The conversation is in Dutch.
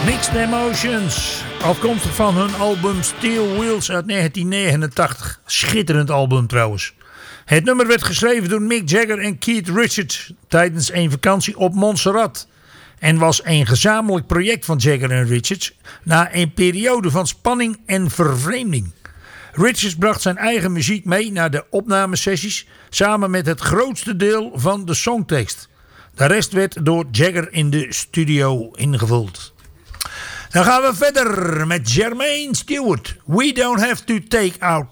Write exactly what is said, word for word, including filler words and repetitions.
Mixed Emotions, afkomstig van hun album Steel Wheels uit negentien negenentachtig. Schitterend album trouwens. Het nummer werd geschreven door Mick Jagger en Keith Richards tijdens een vakantie op Montserrat. En was een gezamenlijk project van Jagger en Richards na een periode van spanning en vervreemding. Richards bracht zijn eigen muziek mee naar de opnamesessies samen met het grootste deel van de songtekst. De rest werd door Jagger in de studio ingevuld. Dan gaan we verder met Jermaine Stewart. We don't have to take our